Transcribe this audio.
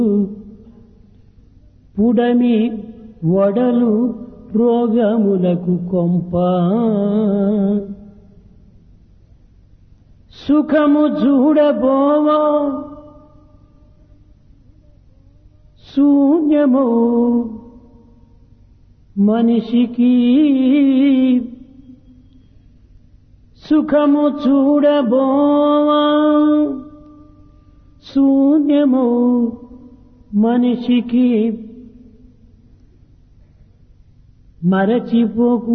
పుడమి వడలు రోగములకు కొంప సుఖము చూడబోవా శూన్యము మనిషికి సుఖము చూడబోవా శూన్యము మనిషికి మరచిపోకు